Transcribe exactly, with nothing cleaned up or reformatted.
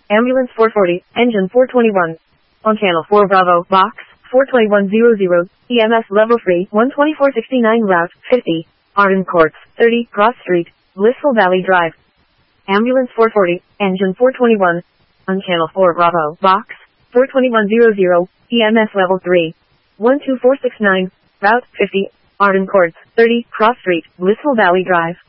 Ambulance four forty, engine four twenty-one. On channel four Bravo, box, four twenty-one hundred, E M S level three, one twenty-four sixty-nine route, fifty, Arden Courts, thirty, Cross Street, Blissful Valley Drive. Ambulance four forty, engine four twenty-one. On channel four Bravo, box, four twenty-one hundred, E M S level three, one two four six nine, route, fifty, Arden Courts, thirty, Cross Street, Blissful Valley Drive.